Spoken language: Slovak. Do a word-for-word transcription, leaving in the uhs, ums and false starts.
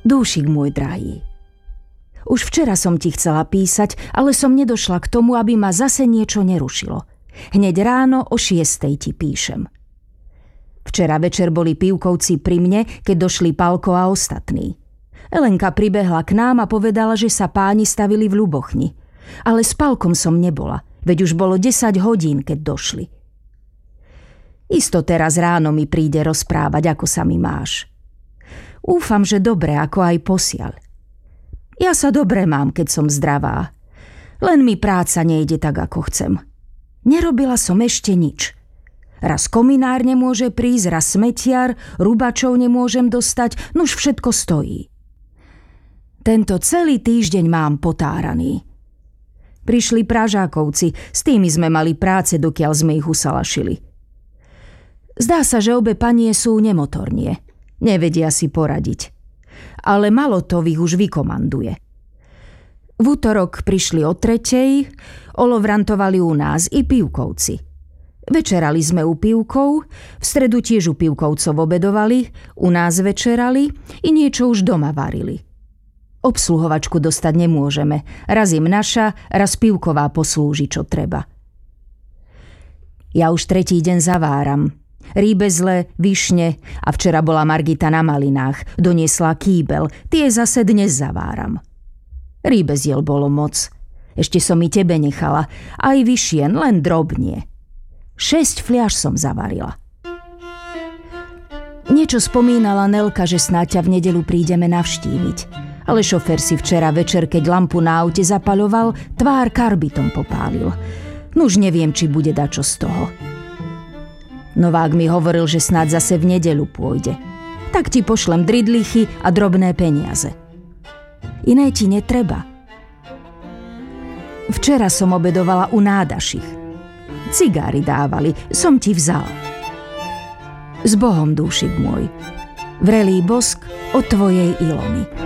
Dúšik môj drahý, už včera som ti chcela písať, ale som nedošla k tomu, aby ma zase niečo nerušilo. Hneď ráno o šiestej ti píšem. Včera večer boli Pivkovci pri mne, keď došli Palko a ostatní. Elenka pribehla k nám a povedala, že sa páni stavili v Ľubochni. Ale s Palkom som nebola, veď už bolo desať hodín, keď došli. Isto teraz ráno mi príde rozprávať, ako sa mi máš. Úfam, že dobre, ako aj posiaľ. Ja sa dobre mám, keď som zdravá. Len mi práca nejde tak, ako chcem. Nerobila som ešte nič. Raz kominár nemôže prísť, raz smetiar, rubačov nemôžem dostať, nuž všetko stojí. Tento celý týždeň mám potáraný. Prišli Pražákovci, s tými sme mali práce, dokiaľ sme ich usalašili. Zdá sa, že obe panie sú nemotornie. Nevedia si poradiť. Ale Malotov ich už vykomanduje. V útorok prišli o tretej, olovrantovali u nás i Pivkovci. Večerali sme u Pivkov, v stredu tiež u Pivkovcov obedovali, u nás večerali i niečo už doma varili. Obsluhovačku dostať nemôžeme, raz im naša, raz Pivková poslúži, čo treba. Ja už tretí deň zaváram. Rýbezle, višne a včera bola Margita na malinách, doniesla kýbel, tie zase dnes zaváram. Rýbeziel bolo moc. Ešte som i tebe nechala, aj vyšien, len drobnie. Šesť fliaš som zavarila. Niečo spomínala Nelka, že snáď ťa v nedeľu prídeme navštíviť. Ale šofér si včera večer, keď lampu na aute zapaľoval, tvár karbitom popálil. Nuž neviem, či bude dačo z toho. Novák mi hovoril, že snáď zase v nedeľu pôjde. Tak ti pošlem dridlichy a drobné peniaze. Iné ti netreba. Včera som obedovala u Nádašich. Cigári dávali, som ti vzala. S Bohom, dúšik môj. Vrelý bosk od tvojej Ilony.